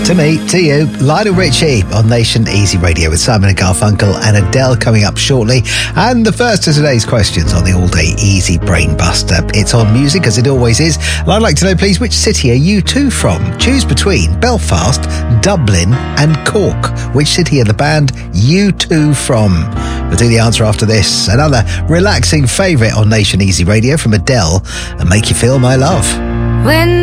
To me, to you, Lionel Richie on Nation Easy Radio with Simon and Garfunkel and Adele coming up shortly. And the first of today's questions on the all-day Easy Brain Buster. It's on music, as it always is. And I'd like to know, please, which city are you two from? Choose between Belfast, Dublin and Cork. Which city are the band U2 from? We'll do the answer after this. Another relaxing favourite on Nation Easy Radio from Adele, and Make You Feel My Love. When